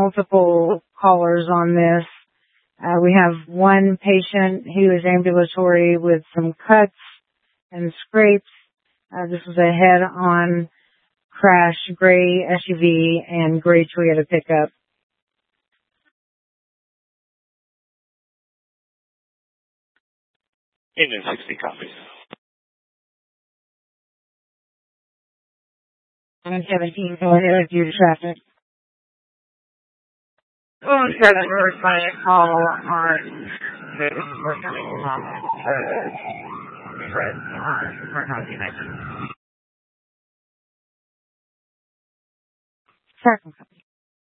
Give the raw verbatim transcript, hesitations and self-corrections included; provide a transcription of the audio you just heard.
multiple callers on this. Uh, we have one patient who is ambulatory with some cuts and scrapes. Uh, this was a head-on crash, gray S U V and gray Toyota pickup. Engine sixty copies. And seventeen, go ahead due to traffic. Oh, seven, we're responding to call on the Second copy.